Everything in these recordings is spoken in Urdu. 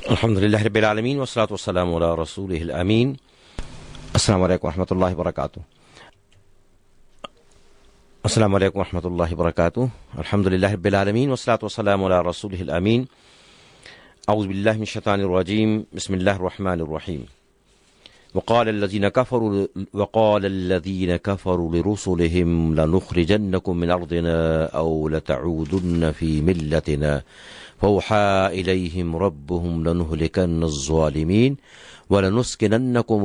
الحمدللہ رب العالمین والصلاۃ والسلام علی رسولہ الامین. السلام علیکم ورحمۃ اللہ وبرکاتہ. السلام علیکم ورحمۃ اللہ وبرکاتہ. الحمدللہ رب العالمین والصلاۃ والسلام علی رسولہ الامین. اعوذ باللہ من الشیطان الرجیم. بسم اللہ الرحمن الرحیم. وقال الذين كفروا لرسلهم لنخرجنكم من أرضنا أو لتعودن في ملتنا فأوحى إليهم ربهم لنهلكن الظالمين ولنسكننكم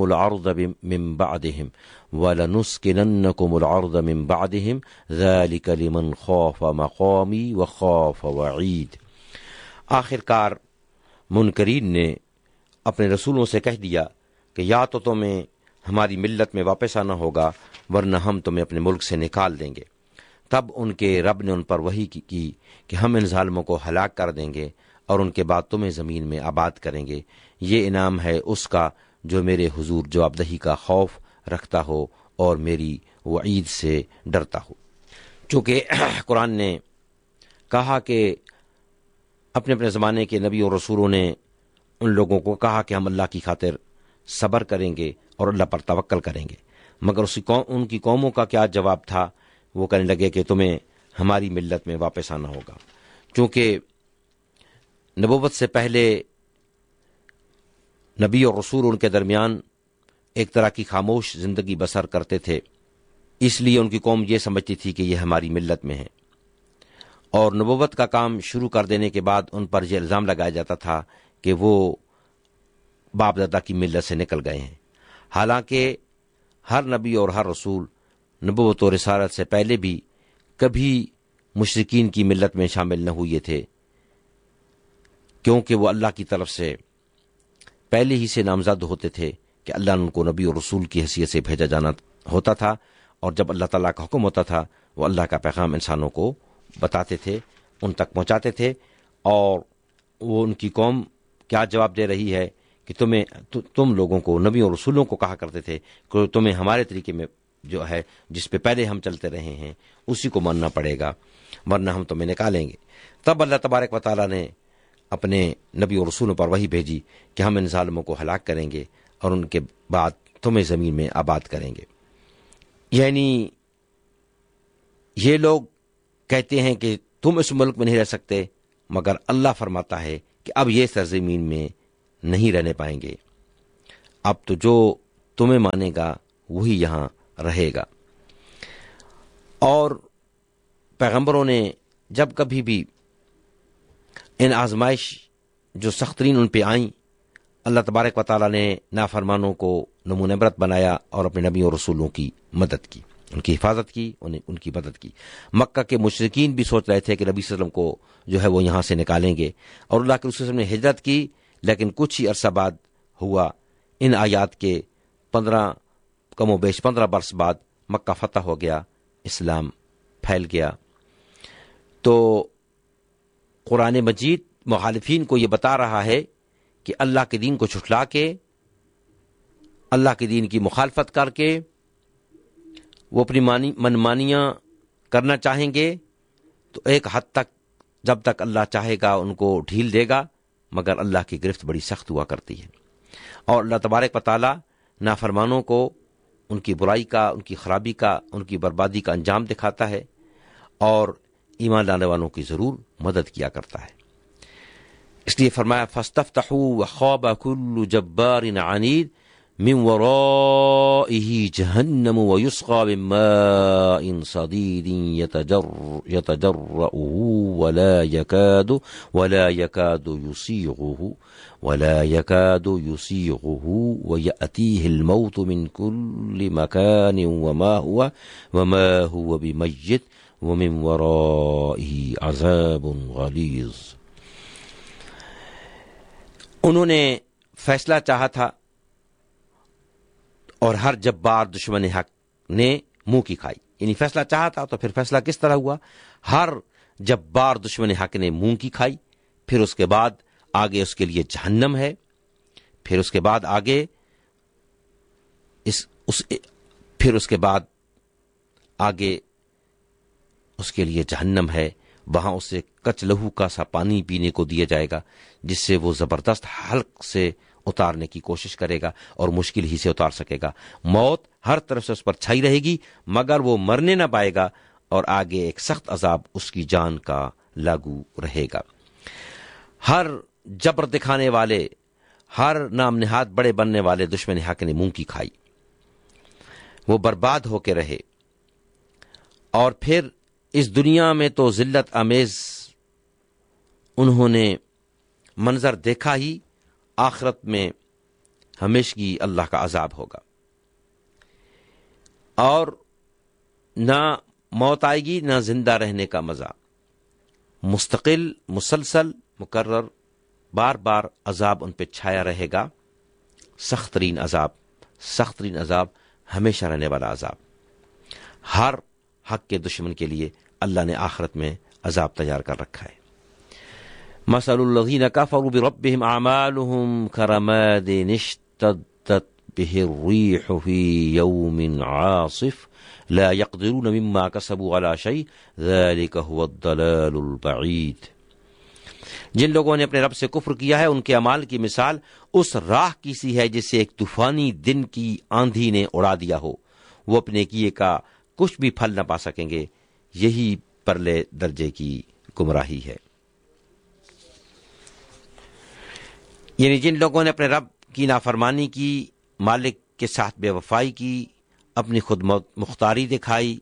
الأرض من بعدهم ذلك لمن خاف مقامي وخاف وعيد. آخر کار منکرین نے اپنے رسولوں سے کہہ دیا کہ یا تو تمہیں ہماری ملت میں واپس آنا ہوگا ورنہ ہم تمہیں اپنے ملک سے نکال دیں گے. تب ان کے رب نے ان پر وحی کی کہ ہم ان ظالموں کو ہلاک کر دیں گے اور ان کے بعد تمہیں زمین میں آباد کریں گے. یہ انعام ہے اس کا جو میرے حضور جواب دہی کا خوف رکھتا ہو اور میری وعید سے ڈرتا ہو. چونکہ قرآن نے کہا کہ اپنے اپنے زمانے کے نبی اور رسولوں نے ان لوگوں کو کہا کہ ہم اللہ کی خاطر صبر کریں گے اور اللہ پر توکل کریں گے، مگر ان کی قوموں کا کیا جواب تھا؟ وہ کہنے لگے کہ تمہیں ہماری ملت میں واپس آنا ہوگا. چونکہ نبوت سے پہلے نبی اور رسول ان کے درمیان ایک طرح کی خاموش زندگی بسر کرتے تھے، اس لیے ان کی قوم یہ سمجھتی تھی کہ یہ ہماری ملت میں ہے، اور نبوت کا کام شروع کر دینے کے بعد ان پر یہ الزام لگایا جاتا تھا کہ وہ باپ دادا کی ملت سے نکل گئے ہیں. حالانکہ ہر نبی اور ہر رسول نبوت و رسالت سے پہلے بھی کبھی مشرکین کی ملت میں شامل نہ ہوئے تھے، کیونکہ وہ اللہ کی طرف سے پہلے ہی سے نامزد ہوتے تھے کہ اللہ نے ان کو نبی اور رسول کی حیثیت سے بھیجا جانا ہوتا تھا، اور جب اللہ تعالیٰ کا حکم ہوتا تھا وہ اللہ کا پیغام انسانوں کو بتاتے تھے، ان تک پہنچاتے تھے. اور وہ ان کی قوم کیا جواب دے رہی ہے کہ تم لوگوں کو، نبی اور رسولوں کو کہا کرتے تھے کہ تمہیں ہمارے طریقے میں جو ہے جس پہ پہلے ہم چلتے رہے ہیں اسی کو ماننا پڑے گا ورنہ ہم تمہیں نکالیں گے. تب اللہ تبارک و تعالیٰ نے اپنے نبی اور رسولوں پر وحی بھیجی کہ ہم ان ظالموں کو ہلاک کریں گے اور ان کے بعد تمہیں زمین میں آباد کریں گے. یعنی یہ لوگ کہتے ہیں کہ تم اس ملک میں نہیں رہ سکتے، مگر اللہ فرماتا ہے کہ اب یہ سرزمین میں نہیں رہنے پائیں گے، اب تو جو تمہیں مانے گا وہی یہاں رہے گا. اور پیغمبروں نے جب کبھی بھی ان آزمائش جو سخت ترین ان پہ آئیں، اللہ تبارک و تعالیٰ نے نافرمانوں کو نمونہ عبرت بنایا اور اپنے نبی اور رسولوں کی مدد کی، ان کی حفاظت کی، ان کی مدد کی. مکہ کے مشرکین بھی سوچ رہے تھے کہ نبی صلی اللہ علیہ وسلم کو جو ہے وہ یہاں سے نکالیں گے، اور اللہ کے رسول صلی اللہ علیہ وسلم نے ہجرت کی، لیکن کچھ ہی عرصہ بعد ہوا، ان آیات کے 15 برس بعد مکہ فتح ہو گیا، اسلام پھیل گیا. تو قرآن مجید مخالفین کو یہ بتا رہا ہے کہ اللہ کے دین کو چھٹلا کے، اللہ کے دین کی مخالفت کر کے وہ اپنی منمانیاں کرنا چاہیں گے تو ایک حد تک، جب تک اللہ چاہے گا ان کو ڈھیل دے گا، مگر اللہ کی گرفت بڑی سخت ہوا کرتی ہے. اور اللہ تبارک و تعالی نافرمانوں کو ان کی برائی کا، ان کی خرابی کا، ان کی بربادی کا انجام دکھاتا ہے اور ایمان لانے والوں کی ضرور مدد کیا کرتا ہے. اس لیے فرمایا فاستفتحوا وخاب كل جبار عنید من ورائه جہنم ويسقى من ماء صديد يتجرعه ولا يكاد يسيغه ويأتيه الموت من كل مكان وما هو بميت ومن ورائه عذاب غلیظ. انہوں نے فیصلہ چاہا تھا اور ہر جبار دشمن حق نے منہ کی کھائی. یعنی فیصلہ چاہا تھا تو پھر فیصلہ کس طرح ہوا؟ ہر جبار دشمن حق نے منہ کی کھائی، پھر اس کے بعد آگے اس کے لیے جہنم ہے، پھر اس کے بعد آگے پھر اس کے بعد آگے اس کے لیے جہنم ہے وہاں اسے کچ لہو کا سا پانی پینے کو دیا جائے گا، جس سے وہ زبردست حلق سے اتارنے کی کوشش کرے گا اور مشکل ہی سے اتار سکے گا۔ موت ہر طرف سے اس پر چھائی رہے گی مگر وہ مرنے نہ پائے گا، اور آگے ایک سخت عذاب اس کی جان کا لاگو رہے گا۔ ہر جبر دکھانے والے، ہر نام نہاد بڑے بننے والے دشمن حق نے منہ کی کھائی، وہ برباد ہو کے رہے۔ اور پھر اس دنیا میں تو ذلت آمیز انہوں نے منظر دیکھا ہی، آخرت میں ہمیشگی اللہ کا عذاب ہوگا، اور نہ موت آئے گی نہ زندہ رہنے کا مزہ، مستقل مسلسل مکرر بار بار عذاب ان پہ چھایا رہے گا، سخت ترین عذاب، ہمیشہ رہنے والا عذاب۔ ہر حق کے دشمن کے لیے اللہ نے آخرت میں عذاب تیار کر رکھا ہے۔ مثل الذین کفروا بربهم اعمالهم كرماد اشتدت به الريح في يوم عاصف لا يقدرون مما كسبوا على شيء ذلك هو الضلال البعید۔ جن لوگوں نے اپنے رب سے کفر کیا ہے، ان کے اعمال کی مثال اس راہ کی سی ہے جسے ایک طوفانی دن کی آندھی نے اڑا دیا ہو، وہ اپنے کیے کا کچھ بھی پھل نہ پا سکیں گے، یہی پرلے درجے کی گمراہی ہے۔ یعنی جن لوگوں نے اپنے رب کی نافرمانی کی، مالک کے ساتھ بے وفائی کی، اپنی خود مختاری دکھائی،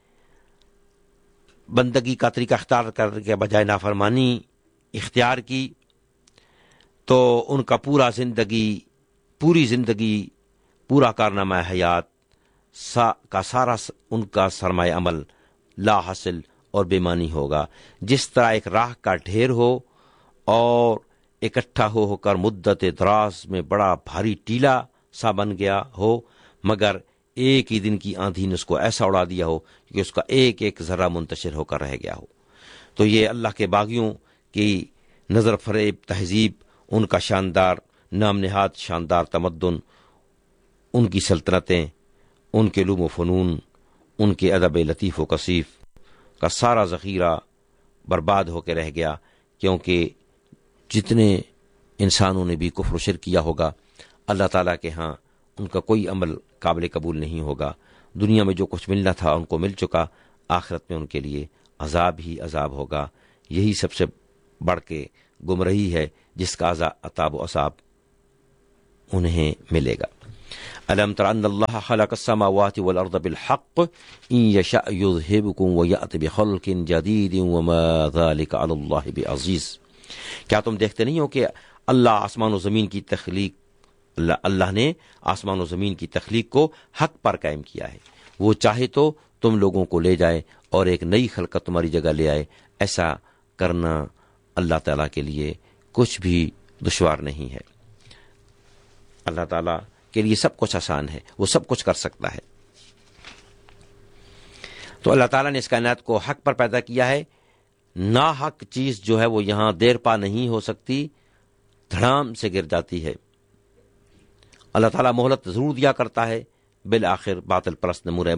بندگی کا طریقہ اختیار کر کے بجائے نافرمانی اختیار کی، تو ان کا پوری زندگی پورا کارنامہ حیات کا سارا ان کا سرمایہ عمل لا حاصل اور بے معنی ہوگا۔ جس طرح ایک راہ کا ڈھیر ہو اور اکٹھا ہو کر مدت دراز میں بڑا بھاری ٹیلا سا بن گیا ہو، مگر ایک ہی دن کی آندھی نے اس کو ایسا اڑا دیا ہو کہ اس کا ایک ایک ذرہ منتشر ہو کر رہ گیا ہو۔ تو یہ اللہ کے باغیوں کی نظر فریب تہذیب، ان کا شاندار نام نہاد شاندار تمدن، ان کی سلطنتیں، ان کے علوم و فنون، ان کے ادب لطیف و کثیف کا سارا ذخیرہ برباد ہو کے رہ گیا، کیونکہ جتنے انسانوں نے بھی کفر و شرک کیا ہوگا، اللہ تعالیٰ کے ہاں ان کا کوئی عمل قابل قبول نہیں ہوگا۔ دنیا میں جو کچھ ملنا تھا ان کو مل چکا، آخرت میں ان کے لیے عذاب ہی عذاب ہوگا۔ یہی سب سے بڑھ کے گمراہی ہے جس کا عذاب و عذاب انہیں ملے گا۔ الم تر ان اللہ خلق السماوات والارض بالحق ان یشاء یذہبکم ویأت بخلق جدید وما ذلک علی اللہ بعزیز۔ کیا تم دیکھتے نہیں ہو کہ اللہ آسمان و زمین کی تخلیق، اللہ نے آسمان و زمین کی تخلیق کو حق پر قائم کیا ہے، وہ چاہے تو تم لوگوں کو لے جائے اور ایک نئی خلقت تمہاری جگہ لے آئے۔ ایسا کرنا اللہ تعالیٰ کے لیے کچھ بھی دشوار نہیں ہے۔ اللہ تعالیٰ کے لیے سب کچھ آسان ہے، وہ سب کچھ کر سکتا ہے۔ تو اللہ تعالیٰ نے اس کائنات کو حق پر پیدا کیا ہے، ناحق چیز جو ہے وہ یہاں دیر پا نہیں ہو سکتی، دھڑام سے گر جاتی ہے۔ اللہ تعالیٰ مہلت ضرور دیا کرتا ہے، بالآخر باطل پرست نمونہ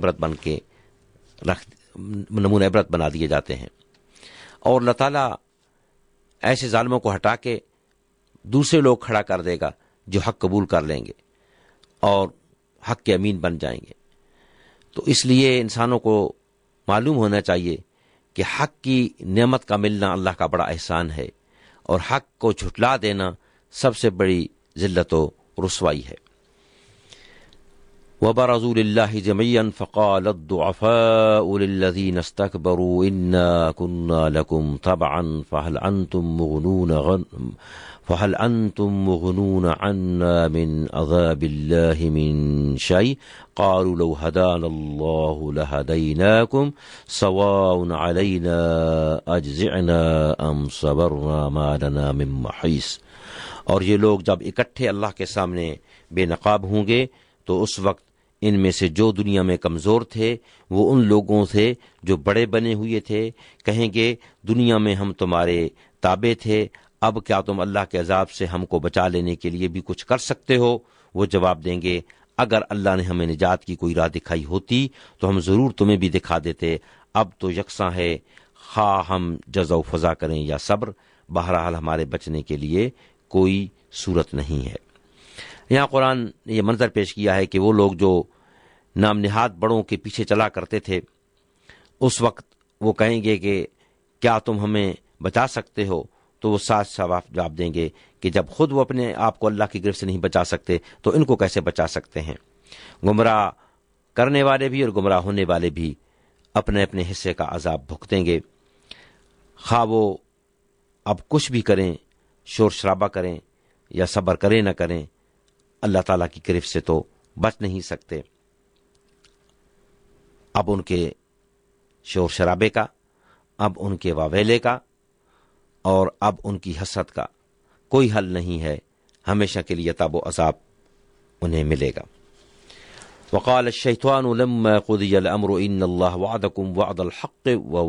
عبرت بنا دیے جاتے ہیں، اور اللہ تعالیٰ ایسے ظالموں کو ہٹا کے دوسرے لوگ کھڑا کر دے گا جو حق قبول کر لیں گے اور حق کے امین بن جائیں گے۔ تو اس لیے انسانوں کو معلوم ہونا چاہیے کہ حق کی نعمت کا ملنا اللہ کا بڑا احسان ہے، اور حق کو جھٹلا دینا سب سے بڑی ذلت و رسوائی ہے۔ وَبَرَزُوا لِلَّهِ جَمِيعًا فَقَالَ الضُّعَفَاءُ لِلَّذِينَ اسْتَكْبَرُوا إِنَّا كُنَّا لَكُمْ تَبَعًا فَهَلْ أَنْتُمْ مُغْنُونَ عَنَّا مِنْ عَذَابِ اللَّهِ مِنْ شَيْءٍ قَالُوا لَوْ هَدَانَا اللَّهُ لَهَدَيْنَاكُمْ سَوَاءٌ عَلَيْنَا أَجْزِعْنَا أَمْ صَبَرْنَا مَا لَنَا مِنْ مَحِيصٍ۔ اور یہ لوگ جب اکٹھے اللہ کے سامنے بے نقاب ہوں گے تو اس وقت ان میں سے جو دنیا میں کمزور تھے وہ ان لوگوں سے جو بڑے بنے ہوئے تھے کہیں گے دنیا میں ہم تمہارے تابع تھے، اب کیا تم اللہ کے عذاب سے ہم کو بچا لینے کے لیے بھی کچھ کر سکتے ہو؟ وہ جواب دیں گے اگر اللہ نے ہمیں نجات کی کوئی راہ دکھائی ہوتی تو ہم ضرور تمہیں بھی دکھا دیتے، اب تو یکساں ہے خواہ ہم جزا و فضا کریں یا صبر، بہرحال ہمارے بچنے کے لیے کوئی صورت نہیں ہے۔ یہاں قرآن نے یہ منظر پیش کیا ہے کہ وہ لوگ جو نام نہاد بڑوں کے پیچھے چلا کرتے تھے، اس وقت وہ کہیں گے کہ کیا تم ہمیں بچا سکتے ہو؟ تو وہ ساتھ صاف جواب دیں گے کہ جب خود وہ اپنے آپ کو اللہ کی گرفت سے نہیں بچا سکتے تو ان کو کیسے بچا سکتے ہیں۔ گمراہ کرنے والے بھی اور گمراہ ہونے والے بھی اپنے اپنے حصے کا عذاب بھگتیں گے، خواہ وہ اب کچھ بھی کریں، شور شرابہ کریں یا صبر کریں نہ کریں، اللہ تعالیٰ کی گرفت سے تو بچ نہیں سکتے۔ اب ان کے شور شرابے کا، اب ان کے واویلے کا اور اب ان کی حسرت کا کوئی حل نہیں ہے، ہمیشہ کے لیے عذاب و عذاب انہیں ملے گا۔ وقال الشیطان لما قضی الامر ان اللہ وعدکم وعد الحق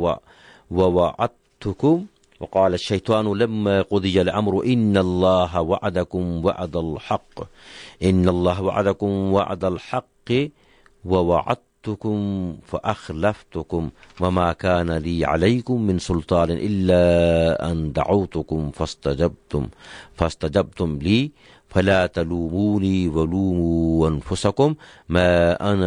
ووعدتکم وقال الشیطان لما قضی الامر ان اللہ وعدکم وعد الحق ان اللہ وعدکم وعد الحق ووعدتکم فأخلفتكم وما كان لي عليكم من سلطان إلا أن دعوتكم فاستجبتم لي فلا تلوموني ولوموا أنفسكم ما أنا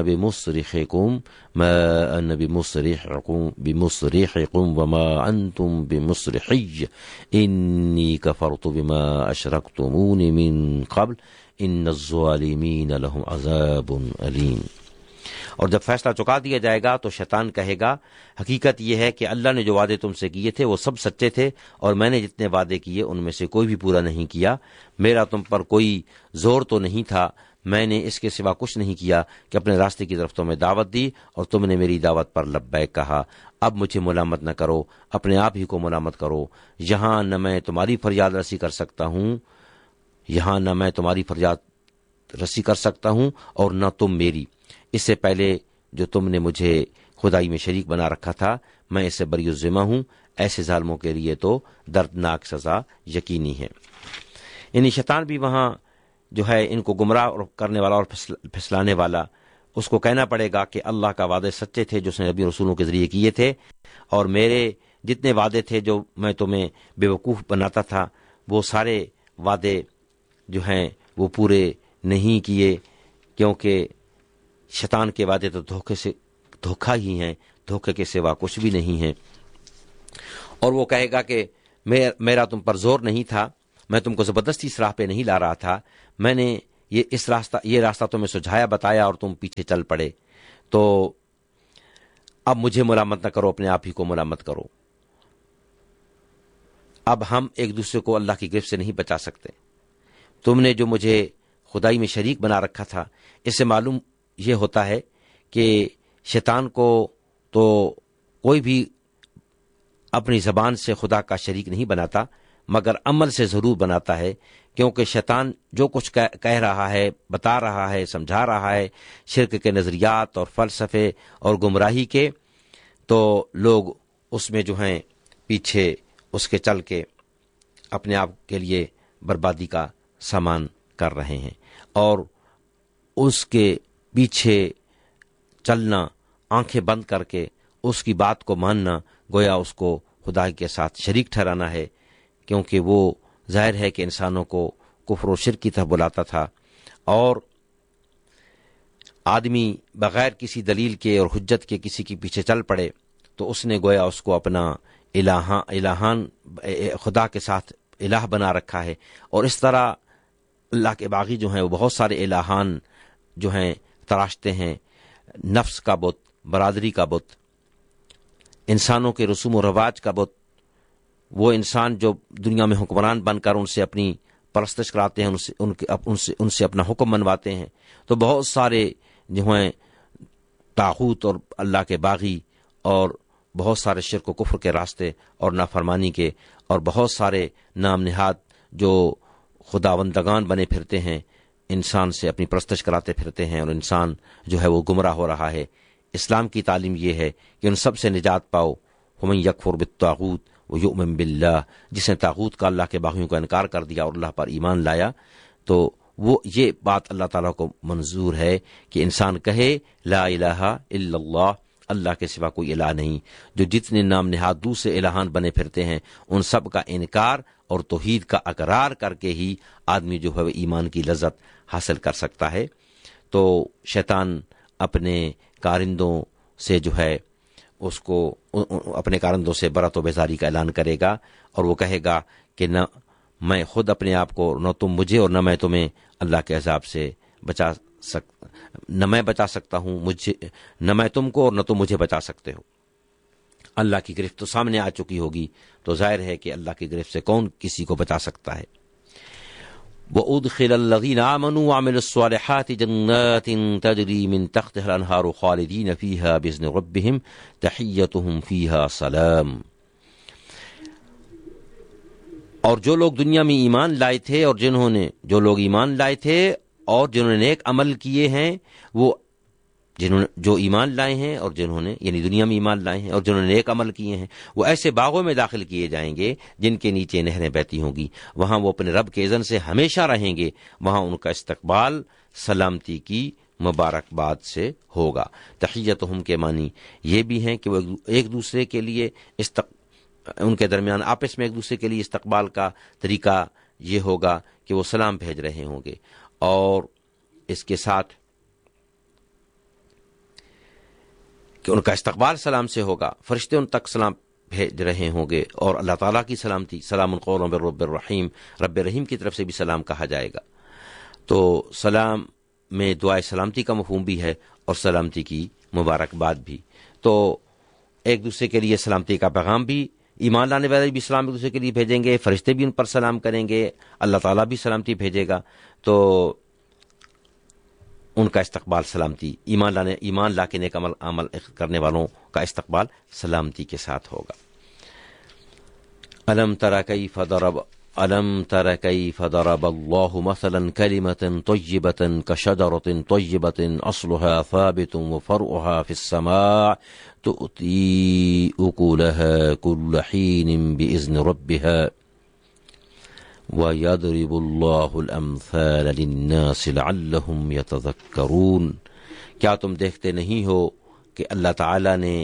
بمصرخكم وما أنتم بمصرخي إني كفرت بما أشركتموني من قبل إن الظالمين لهم عذاب أليم۔ اور جب فیصلہ چکا دیا جائے گا تو شیطان کہے گا حقیقت یہ ہے کہ اللہ نے جو وعدے تم سے کیے تھے وہ سب سچے تھے، اور میں نے جتنے وعدے کیے ان میں سے کوئی بھی پورا نہیں کیا۔ میرا تم پر کوئی زور تو نہیں تھا، میں نے اس کے سوا کچھ نہیں کیا کہ اپنے راستے کی طرف تمہیں دعوت دی اور تم نے میری دعوت پر لبیک کہا۔ اب مجھے ملامت نہ کرو، اپنے آپ ہی کو ملامت کرو۔ یہاں نہ میں تمہاری فریاد رسی کر سکتا ہوں، یہاں نہ میں تمہاری فریاد رسی کر سکتا ہوں اور نہ تم میری۔ اس سے پہلے جو تم نے مجھے خدائی میں شریک بنا رکھا تھا، میں اس سے بری الذمہ ہوں۔ ایسے ظالموں کے لیے تو دردناک سزا یقینی ہے۔ یعنی شیطان بھی وہاں جو ہے ان کو گمراہ کرنے والا اور پھسلانے والا، اس کو کہنا پڑے گا کہ اللہ کا وعدے سچے تھے جو اس نے نبی رسولوں کے ذریعے کیے تھے، اور میرے جتنے وعدے تھے جو میں تمہیں بے وقوف بناتا تھا وہ سارے وعدے جو ہیں وہ پورے نہیں کیے، کیونکہ شیطان کے وعدے تو دھوکہ ہی ہیں، دھوکے کے سوا کچھ بھی نہیں ہے۔ اور وہ کہے گا کہ میرا تم پر زور نہیں تھا، میں تم کو زبردستی اس راہ پہ نہیں لا رہا تھا، میں نے یہ راستہ تمہیں سجھایا بتایا اور تم پیچھے چل پڑے، تو اب مجھے ملامت نہ کرو، اپنے آپ ہی کو ملامت کرو۔ اب ہم ایک دوسرے کو اللہ کی گرفت سے نہیں بچا سکتے۔ تم نے جو مجھے خدائی میں شریک بنا رکھا تھا، اس سے معلوم یہ ہوتا ہے کہ شیطان کو تو کوئی بھی اپنی زبان سے خدا کا شریک نہیں بناتا، مگر عمل سے ضرور بناتا ہے، کیونکہ شیطان جو کچھ کہہ رہا ہے، بتا رہا ہے، سمجھا رہا ہے، شرک کے نظریات اور فلسفے اور گمراہی کے، تو لوگ اس میں جو ہیں پیچھے اس کے چل کے اپنے آپ کے لیے بربادی کا سامان کر رہے ہیں، اور اس کے پیچھے چلنا، آنکھیں بند کر کے اس کی بات کو ماننا، گویا اس کو خدا کے ساتھ شریک ٹھہرانا ہے، کیونکہ وہ ظاہر ہے کہ انسانوں کو کفر و شرک کی طرف بلاتا تھا، اور آدمی بغیر کسی دلیل کے اور حجت کے کسی کے پیچھے چل پڑے تو اس نے گویا اس کو اپنا الہان خدا کے ساتھ الہ بنا رکھا ہے۔ اور اس طرح اللہ کے باغی جو ہیں وہ بہت سارے الہان جو ہیں تراشتے ہیں، نفس کا بت، برادری کا بت، انسانوں کے رسوم و رواج کا بت، وہ انسان جو دنیا میں حکمران بن کر ان سے اپنی پرستش کراتے ہیں، ان سے اپنا حکم منواتے ہیں، تو بہت سارے جو ہیں طاغوت اور اللہ کے باغی، اور بہت سارے شرک و کفر کے راستے اور نافرمانی کے، اور بہت سارے نام نہاد جو خداوندگان بنے پھرتے ہیں، انسان سے اپنی پرستش کراتے پھرتے ہیں، اور انسان جو ہے وہ گمراہ ہو رہا ہے۔ اسلام کی تعلیم یہ ہے کہ ان سب سے نجات پاؤ۔ ومن یکفر بالطاغوت ویؤمن باللہ، جس نے طاغوت کا، اللہ کے باغیوں کا انکار کر دیا اور اللہ پر ایمان لایا، تو وہ یہ بات اللہ تعالیٰ کو منظور ہے کہ انسان کہے لا الہ الا اللہ اللہ کے سوا کوئی الہ نہیں۔ جو جتنے نام نہاد دوسرے الہان بنے پھرتے ہیں ان سب کا انکار اور توحید کا اقرار کر کے ہی آدمی جو ہے ایمان کی لذت حاصل کر سکتا ہے۔ تو شیطان اپنے کارندوں سے جو ہے اس کو اپنے کارندوں سے برات و بیزاری کا اعلان کرے گا، اور وہ کہے گا کہ نہ میں خود اپنے آپ کو، نہ تم مجھے اور نہ میں تمہیں اللہ کے عذاب سے نہ میں بچا سکتا ہوں، نہ میں تم کو اور نہ تم مجھے بچا سکتے ہو۔ اللہ کی گرفت تو سامنے آ چکی ہوگی، تو ظاہر ہے کہ اللہ کی گرفت سے کون کسی کو بچا سکتا ہے۔ وَأُدْخِلَ الَّذِينَ آمَنُوا وَعَمِلُوا الصَّالِحَاتِ جَنَّاتٍ تَجْرِي مِن تَحْتِهَا الْأَنْهَارُ خَالِدِينَ فِيهَا بِإِذْنِ رَبِّهِمْ تَحِيَّتُهُمْ فِيهَا سَلَامٌ۔ اور جو لوگ دنیا میں ایمان لائے تھے اور جنہوں نے نیک عمل کیے ہیں، وہ جو ایمان لائے ہیں اور جنہوں نے یعنی دنیا میں ایمان لائے ہیں اور جنہوں نے نیک عمل کیے ہیں، وہ ایسے باغوں میں داخل کیے جائیں گے جن کے نیچے نہریں بہتی ہوں گی، وہاں وہ اپنے رب کے اذن سے ہمیشہ رہیں گے، وہاں ان کا استقبال سلامتی کی مبارکباد سے ہوگا۔ تحیتہم کے معنی یہ بھی ہیں کہ وہ ایک دوسرے کے لیے ان کے درمیان آپس میں ایک دوسرے کے لیے استقبال کا طریقہ یہ ہوگا کہ وہ سلام بھیج رہے ہوں گے، اور اس کے ساتھ کہ ان کا استقبال سلام سے ہوگا، فرشتے ان تک سلام بھیج رہے ہوں گے، اور اللہ تعالیٰ کی سلامتی، سلام قول من رب الرحیم، رب رحیم کی طرف سے بھی سلام کہا جائے گا۔ تو سلام میں دعائے سلامتی کا مفہوم بھی ہے اور سلامتی کی مبارکباد بھی۔ تو ایک دوسرے کے لیے سلامتی کا پیغام بھی، ایمان لانے والے بھی سلام ایک دوسرے کے لیے بھیجیں گے، فرشتے بھی ان پر سلام کریں گے، اللہ تعالیٰ بھی سلامتی بھیجے گا، تو ان کا استقبال سلامتی، ایمان لا کے نیک عمل کرنے والوں کا استقبال سلامتی کے ساتھ ہوگا۔ ألم تر كيف ضرب الله مثلا كلمة طيبة كشجرة طيبة أصلها ثابت وفرعها في السماء تؤتي أكلها كل حين بإذن ربها وَيَضْرِبُ اللَّهُ الْأَمْثَالَ لِلنَّاسِ لَعَلَّهُمْ يَتَذَكَّرُونَ۔ کیا تم دیکھتے نہیں ہو کہ اللہ تعالیٰ نے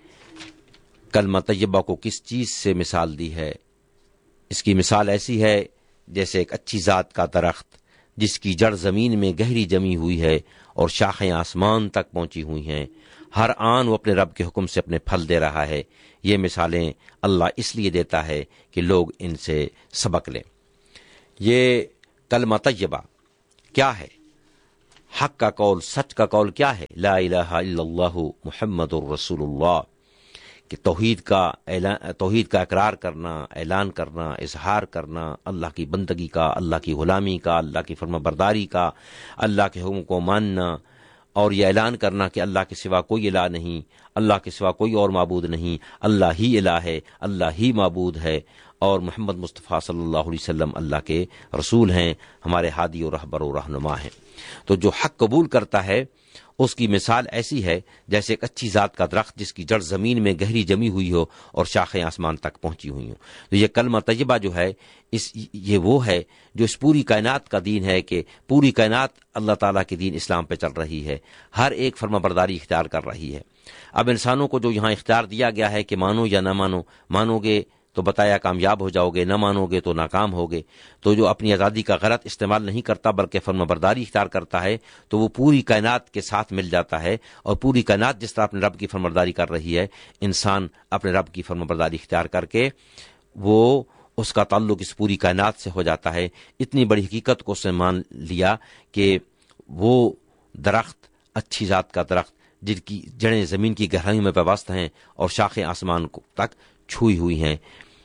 کلمہ طیبہ کو کس چیز سے مثال دی ہے؟ اس کی مثال ایسی ہے جیسے ایک اچھی ذات کا درخت جس کی جڑ زمین میں گہری جمی ہوئی ہے اور شاخیں آسمان تک پہنچی ہوئی ہیں، ہر آن وہ اپنے رب کے حکم سے اپنے پھل دے رہا ہے۔ یہ مثالیں اللہ اس لیے دیتا ہے کہ لوگ ان سے سبق لیں۔ یہ کلمہ طیبہ کیا ہے؟ حق کا قول، سچ کا قول کیا ہے؟ لا الہ الا اللہ محمد الرسول اللہ، کہ توحید کا اقرار کرنا، اعلان کرنا، اظہار کرنا، اللہ کی بندگی کا، اللہ کی غلامی کا، اللہ کی فرما برداری کا، اللہ کے حکم کو ماننا، اور یہ اعلان کرنا کہ اللہ کے سوا کوئی الہ نہیں، اللہ کے سوا کوئی اور معبود نہیں، اللہ ہی الہ ہے، اللہ ہی معبود ہے، اور محمد مصطفیٰ صلی اللہ علیہ وسلم اللہ کے رسول ہیں، ہمارے ہادی و رہبر و رہنما ہیں۔ تو جو حق قبول کرتا ہے اس کی مثال ایسی ہے جیسے ایک اچھی ذات کا درخت جس کی جڑ زمین میں گہری جمی ہوئی ہو اور شاخیں آسمان تک پہنچی ہوئی ہوں۔ تو یہ کلمہ طیبہ جو ہے یہ وہ ہے جو اس پوری کائنات کا دین ہے، کہ پوری کائنات اللہ تعالیٰ کے دین اسلام پہ چل رہی ہے، ہر ایک فرما برداری اختیار کر رہی ہے۔ اب انسانوں کو جو یہاں اختیار دیا گیا ہے کہ مانو یا نہ مانو، مانو گے تو بتایا کامیاب ہو جاؤ گے، نہ مانو گے تو ناکام ہوگے، تو جو اپنی آزادی کا غلط استعمال نہیں کرتا بلکہ فرما برداری اختیار کرتا ہے تو وہ پوری کائنات کے ساتھ مل جاتا ہے، اور پوری کائنات جس طرح اپنے رب کی فرما برداری کر رہی ہے، انسان اپنے رب کی فرما برداری اختیار کر کے وہ اس کا تعلق اس پوری کائنات سے ہو جاتا ہے۔ اتنی بڑی حقیقت کو اس نے مان لیا کہ وہ درخت، اچھی ذات کا درخت جن کی جڑیں زمین کی گہرائیوں میں پیوست ہیں اور شاخیں آسمان تک چھوئی ہوئی ہیں،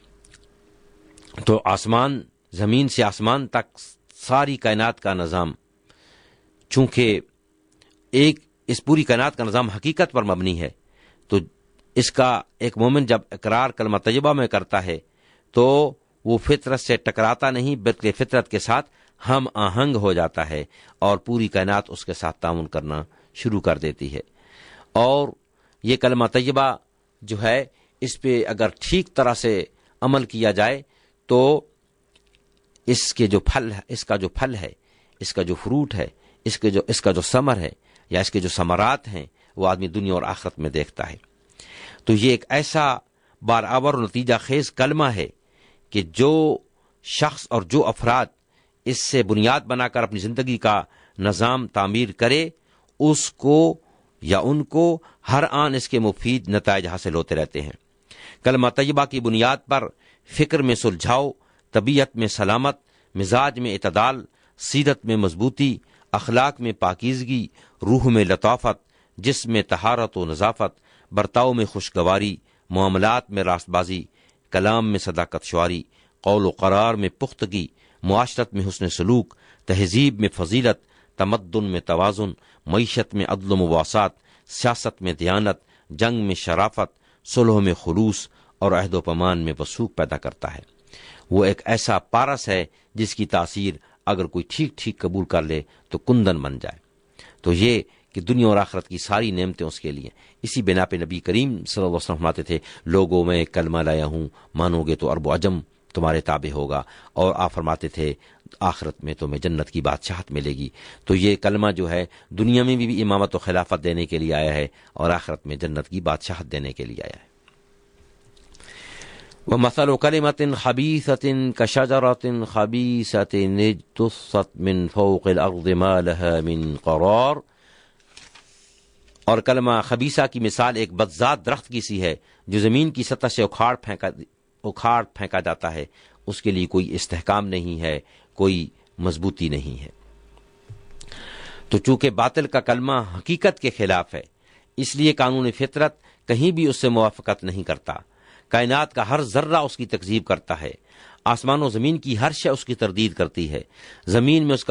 تو آسمان، زمین سے آسمان تک ساری کائنات کا نظام، چونکہ اس پوری کائنات کا نظام حقیقت پر مبنی ہے، تو اس کا ایک مومن جب اقرار کلمہ طیبہ میں کرتا ہے تو وہ فطرت سے ٹکراتا نہیں بلکہ فطرت کے ساتھ ہم آہنگ ہو جاتا ہے، اور پوری کائنات اس کے ساتھ تعاون کرنا شروع کر دیتی ہے۔ اور یہ کلمہ طیبہ جو ہے اس پہ اگر ٹھیک طرح سے عمل کیا جائے تو اس کا جو پھل ہے، اس کا جو فروٹ ہے، اس کا جو ثمر ہے یا اس کے جو ثمرات ہیں وہ آدمی دنیا اور آخرت میں دیکھتا ہے۔ تو یہ ایک ایسا بارآور نتیجہ خیز کلمہ ہے کہ جو شخص اور جو افراد اس سے بنیاد بنا کر اپنی زندگی کا نظام تعمیر کرے، اس کو یا ان کو ہر آن اس کے مفید نتائج حاصل ہوتے رہتے ہیں۔ کلمہ طیبہ کی بنیاد پر فکر میں سلجھاؤ، طبیعت میں سلامت، مزاج میں اعتدال، سیرت میں مضبوطی، اخلاق میں پاکیزگی، روح میں لطافت، جسم میں طہارت و نظافت، برتاؤ میں خوشگواری، معاملات میں راست بازی، کلام میں صداقت شعاری، قول و قرار میں پختگی، معاشرت میں حسن سلوک، تہذیب میں فضیلت، تمدن میں توازن، معیشت میں عدل و مواسات، سیاست میں دیانت، جنگ میں شرافت، صلح میں خلوص اور عہد و پیمان میں وثوق پیدا کرتا ہے۔ وہ ایک ایسا پارس ہے جس کی تاثیر اگر کوئی ٹھیک ٹھیک قبول کر لے تو کندن بن جائے۔ تو یہ کہ دنیا اور آخرت کی ساری نعمتیں اس کے لیے۔ اسی بنا پہ نبی کریم صلی اللہ علیہ وسلم فرماتے تھے، لوگوں میں کلمہ لایا ہوں، مانو گے تو عرب و عجم تمہارے تابع ہوگا، اور آپ فرماتے تھے آخرت میں تمہیں جنت کی بادشاہت ملے گی۔ تو یہ کلمہ جو ہے دنیا میں بھی امامت و خلافت دینے کے لیے آیا ہے، اور آخرت میں جنت کی بادشاہت دینے کے لیے آیا ہے۔ وَمَثَلُ كَلِمَةٍ خَبِيثَةٍ كَشَجَرَةٍ خَبِيثَةٍ اجْتُثَّتْ مِنْ فَوْقِ الْأَرْضِ مَا لَهَا مِنْ قَرَارٍ، اور کلمہ خبیثہ کی مثال ایک بدذات درخت کی سی ہے جو زمین کی سطح سے اکھاڑ پھینکا جاتا ہے، اس کے لیے کوئی استحکام نہیں ہے، کوئی مضبوطی نہیں ہے۔ تو چونکہ باطل کا کلمہ حقیقت کے خلاف ہے، اس لیے قانون فطرت کہیں بھی اس سے موافقت نہیں کرتا۔ کائنات کا ہر ذرہ اس کی تکذیب کرتا ہے، آسمان و زمین کی ہر شے اس کی تردید کرتی ہے۔ زمین میں اس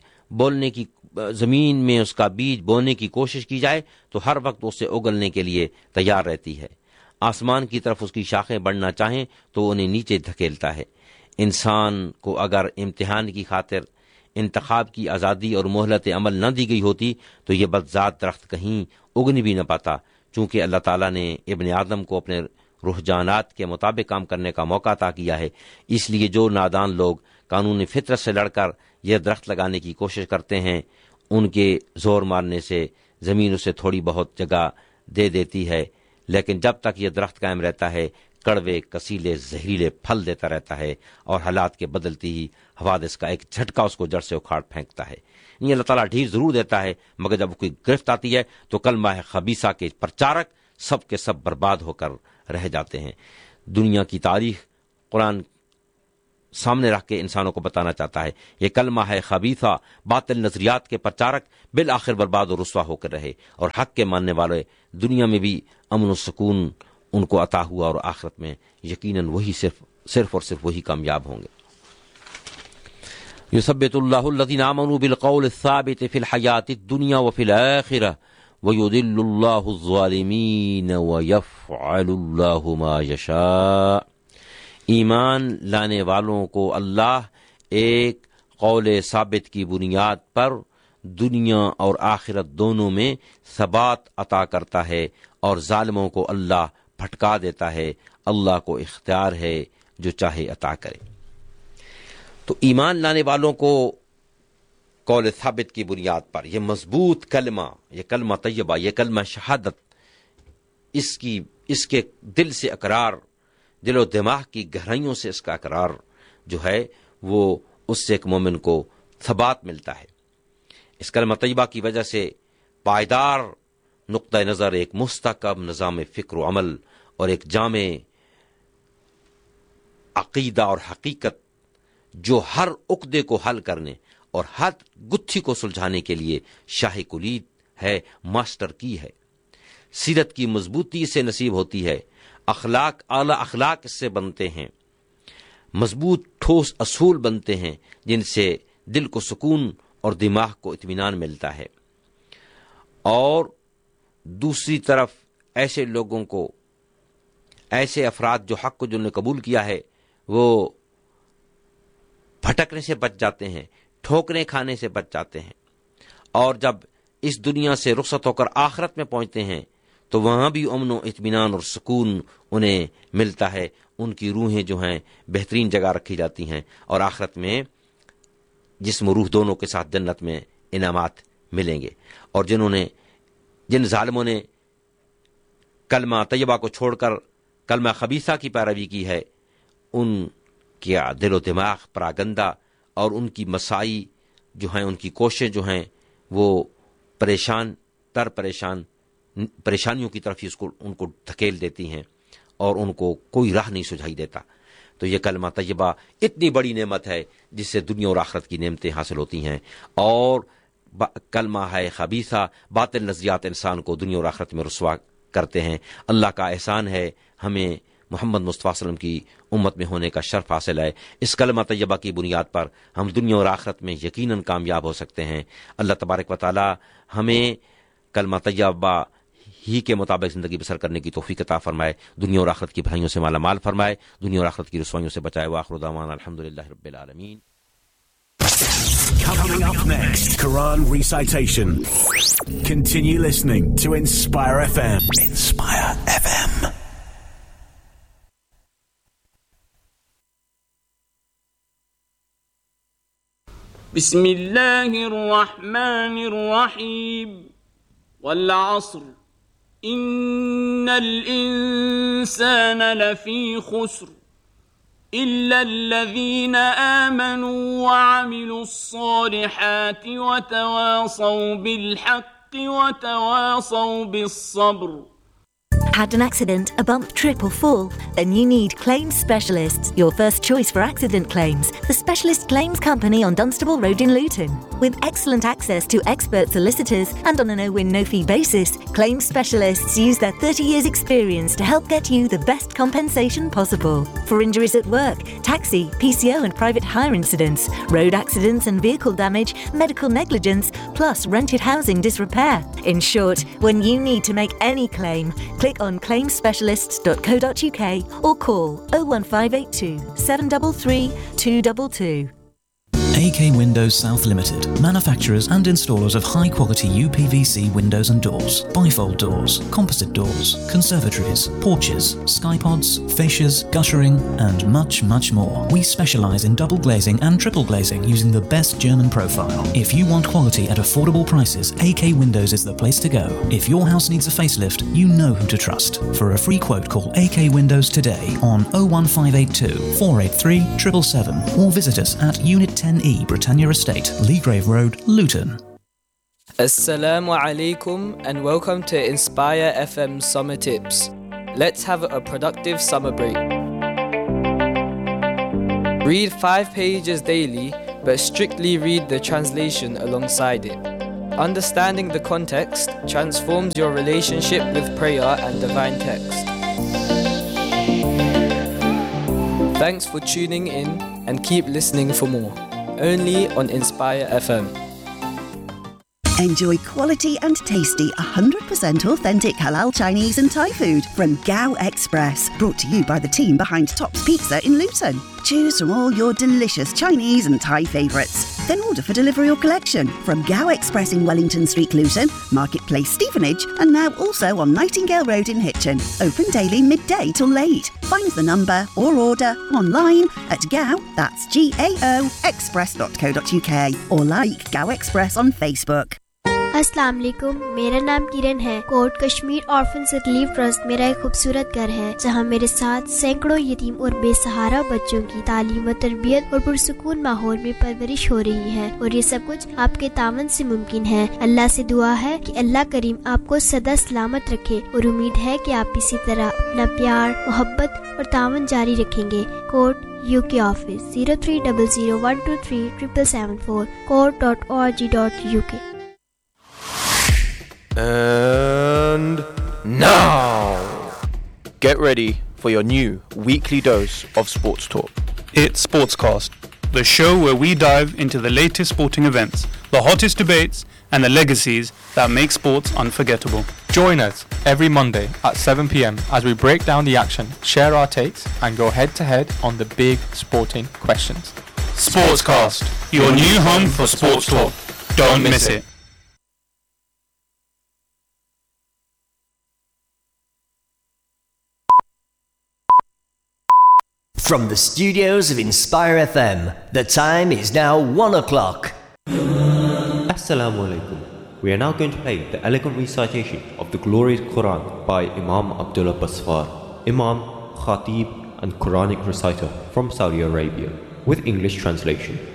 کا بیج بونے کی کوشش کی جائے تو ہر وقت اسے اگلنے کے لیے تیار رہتی ہے۔ آسمان کی طرف اس کی شاخیں بڑھنا چاہیں تو انہیں نیچے دھکیلتا ہے۔ انسان کو اگر امتحان کی خاطر انتخاب کی آزادی اور مہلت عمل نہ دی گئی ہوتی تو یہ بدذات درخت کہیں اگن بھی نہ پاتا، چونکہ اللہ تعالیٰ نے ابن آدم کو اپنے رجحانات کے مطابق کام کرنے کا موقع عطا کیا ہے۔ اس لیے جو نادان لوگ قانون فطرت سے لڑ کر یہ درخت لگانے کی کوشش کرتے ہیں، ان کے زور مارنے سے زمین اسے تھوڑی بہت جگہ دے دیتی ہے، لیکن جب تک یہ درخت قائم رہتا ہے کڑوے کسیلے زہریلے پھل دیتا رہتا ہے، اور حالات کے بدلتی ہی حوادث کا ایک جھٹکا اس کو جڑ سے اکھاڑ پھینکتا ہے۔ یہ اللہ تعالیٰ ڈھیر ضرور دیتا ہے، مگر جب کوئی گرفت آتی ہے تو کلمہ خبیثہ کے پرچارک سب کے سب برباد ہو کر رہ جاتے ہیں۔ دنیا کی تاریخ قرآن سامنے رکھ کے انسانوں کو بتانا چاہتا ہے، یہ کلمہ ہے خبیثہ، باطل نظریات کے پرچارک بالآخر برباد و رسوا ہو کر رہے، اور حق کے ماننے والے دنیا میں بھی امن و سکون ان کو عطا ہوا، اور آخرت میں یقیناً وہی صرف اور صرف وہی کامیاب ہوں گے۔ یثبت اللہ الذین آمنوا بالقول الثابت فی الحیاۃ الدنیا وفی الآخرہ ویضل اللہ الظالمین ویفعل اللہ ما یشاء۔ ایمان لانے والوں کو اللہ ایک قول ثابت کی بنیاد پر دنیا اور آخرت دونوں میں ثبات عطا کرتا ہے، اور ظالموں کو اللہ پھٹکا دیتا ہے۔ اللہ کو اختیار ہے جو چاہے عطا کرے۔ تو ایمان لانے والوں کو قول ثابت کی بنیاد پر یہ مضبوط کلمہ، یہ کلمہ طیبہ، یہ کلمہ شہادت، اس کے دل سے اقرار، دل و دماغ کی گہرائیوں سے اس کا اقرار جو ہے وہ اس سے ایک مومن کو ثبات ملتا ہے۔ اس کلمہ طیبہ کی وجہ سے پائیدار نقطہ نظر، ایک مستحکم نظام فکر و عمل، اور ایک جامع عقیدہ اور حقیقت جو ہر عقدے کو حل کرنے اور ہر گتھی کو سلجھانے کے لیے شاہ کلید ہے، ماسٹر کی ہے۔ سیرت کی مضبوطی سے نصیب ہوتی ہے، اخلاق اعلی اخلاق اس سے بنتے ہیں، مضبوط ٹھوس اصول بنتے ہیں جن سے دل کو سکون اور دماغ کو اطمینان ملتا ہے۔ اور دوسری طرف ایسے لوگوں کو، ایسے افراد جو حق کو جنہوں نے قبول کیا ہے، وہ بھٹکنے سے بچ جاتے ہیں، ٹھوکریں کھانے سے بچ جاتے ہیں، اور جب اس دنیا سے رخصت ہو کر آخرت میں پہنچتے ہیں تو وہاں بھی امن و اطمینان اور سکون انہیں ملتا ہے۔ ان کی روحیں جو ہیں بہترین جگہ رکھی جاتی ہیں، اور آخرت میں جسم و روح دونوں کے ساتھ جنت میں انعامات ملیں گے۔ اور جنہوں نے जिन जालिमों ने कलमा तैयबा को छोड़कर कलमा खबीसा की पैरवी की है, उनके दिलो दिमाग परागंदा और उनकी मसाई जो हैं, उनकी कोशिशें जो हैं, वो परेशानियों की तरफ ही उनको धकेल देती हैं और उनको कोई राह नहीं सुझाई देता। तो ये कलमा तैयबा इतनी बड़ी नेमत है जिससे दुनिया और आखिरत की नेमतें हासिल होती हैं। और कलमा है खबीसा, बातिल नज़रियात इंसान को दुनिया और आखिरत में रुसवा करते हैं। अल्लाह का एहसान है, हमें मोहम्मद मुस्तफ़ा सल्लल्लाहु अलैहि वसल्लम की उम्मत में होने का शर्फ हासिल है। इस कलमा तैयबा की बुनियाद पर हम दुनिया और आखिरत में यकीनन कामयाब हो सकते हैं। अल्लाह तबारक व तआला हमें कलमा तैयबा ही के मुताबिक ज़िंदगी बसर करने की तौफीक अता फरमाए, दुनिया और आखिरत की भलाइयों से माला माल फरमाए, दुनिया और आखिरत की रुसवाइयों से बचाए। व आखिरु दावाना अल्हम्दुलिल्लाहि रब्बिल आलमीन। Coming up next, Quran recitation. Continue listening to Inspire FM. Inspire FM. بسم الله الرحمن الرحيم والعصر إن الإنسان لفي خسر إلا الذين آمنوا وعملوا الصالحات وتواصوا بالحق وتواصوا بالصبر. Had an accident, a bump, trip or fall? Then you need Claims Specialists, your first choice for accident claims. The Specialist Claims Company on Dunstable Road in Luton. With excellent access to expert solicitors and on a no-win, no-fee basis, Claims Specialists use their 30 years' experience to help get you the best compensation possible. For injuries at work, taxi, PCO and private hire incidents, road accidents and vehicle damage, medical negligence, plus rented housing disrepair. In short, when you need to make any claim, click on claimspecialists.co.uk or call 01582 733 222. AK Windows South Limited, manufacturers and installers of high-quality UPVC windows and doors, bifold doors, composite doors, conservatories, porches, skypods, fascias, guttering, and much, much more. We specialize in double glazing and triple glazing using the best German profile. If you want quality at affordable prices, AK Windows is the place to go. If your house needs a facelift, you know who to trust. For a free quote, call AK Windows today on 01582 483 777 or visit us at Unit 10E, Britannia Estate, Leagrave Road, Luton. Assalamu alaikum and welcome to Inspire FM Summer Tips. Let's have a productive summer break. Read 5 pages daily, but strictly read the translation alongside it. Understanding the context transforms your relationship with prayer and divine text. Thanks for tuning in and keep listening for more. Only on Inspire FM. Enjoy quality and tasty 100% authentic halal Chinese and Thai food from Gao Express. Brought to you by the team behind Tops Pizza in Luton. Choose from all your delicious Chinese and Thai favourites. Then order for delivery or collection from Gao Express in Wellington Street, Luton, Marketplace, Stevenage, and now also on Nightingale Road in Hitchin. Open daily midday till late. Find the number or order online at Gao, that's GAO, express.co.uk, or like Gao Express on Facebook. अस्सलाम वालेकुम, मेरा नाम किरण है। Coat Kashmir orphans relief trust मेरा एक खूबसूरत घर है जहां मेरे साथ सैकड़ों यतीम और बेसहारा बच्चों की तालीम व तरबियत और पुरसुकून माहौल में परवरिश हो रही है, और ये सब कुछ आपके तावन से मुमकिन है। अल्लाह से दुआ है कि अल्लाह करीम आपको सदा सलामत रखे और उम्मीद है कि आप इसी तरह अपना प्यार, मोहब्बत और तावन जारी रखेंगे। Coat UK office 0300123774 court.org.uk। And now, get ready for your new weekly dose of sports talk. It's Sportscast, the show where we dive into the latest sporting events, the hottest debates, and the legacies that make sports unforgettable. Join us every Monday at 7 p.m. as we break down the action, share our takes, and go head-to-head on the big sporting questions. Sportscast, your new home for sports talk. Don't miss it. From the studios of Inspire FM, the time is now 1 o'clock. Assalamu alaikum. We are now going to play the elegant recitation of the glorious Quran by Imam Abdullah Basfar, Imam, Khatib and Quranic reciter from Saudi Arabia, with English translation.